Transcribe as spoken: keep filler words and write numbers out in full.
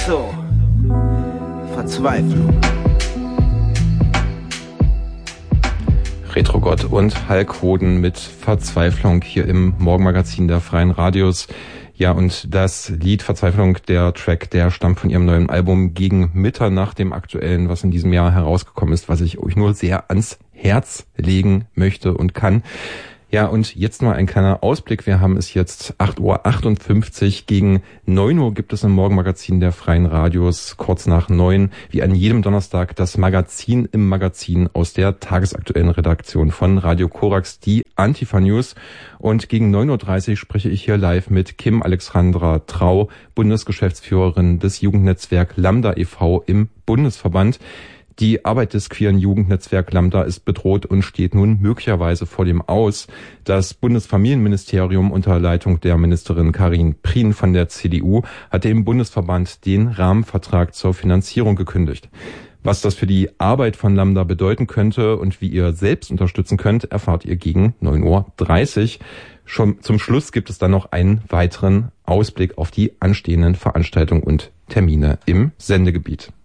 so. Verzweiflung. Retrogott und Hulk Hoden mit Verzweiflung hier im Morgenmagazin der Freien Radios. Ja, und das Lied Verzweiflung, der Track, der stammt von ihrem neuen Album Gegen Mitternacht, dem aktuellen, was in diesem Jahr herausgekommen ist, was ich euch nur sehr ans Herz legen möchte und kann. Ja, und jetzt mal ein kleiner Ausblick. Wir haben es jetzt acht Uhr achtundfünfzig. Gegen neun Uhr gibt es im Morgenmagazin der Freien Radios, kurz nach neun, wie an jedem Donnerstag, das Magazin im Magazin aus der tagesaktuellen Redaktion von Radio Korax, die Antifa News. Und gegen neun Uhr dreißig spreche ich hier live mit Kim Alexandra Trau, Bundesgeschäftsführerin des Jugendnetzwerk Lambda e V im Bundesverband. Die Arbeit des queeren Jugendnetzwerk Lambda ist bedroht und steht nun möglicherweise vor dem Aus. Das Bundesfamilienministerium unter Leitung der Ministerin Karin Prien von der C D U hat dem Bundesverband den Rahmenvertrag zur Finanzierung gekündigt. Was das für die Arbeit von Lambda bedeuten könnte und wie ihr selbst unterstützen könnt, erfahrt ihr gegen neun Uhr dreißig. Schon zum Schluss gibt es dann noch einen weiteren Ausblick auf die anstehenden Veranstaltungen und Termine im Sendegebiet.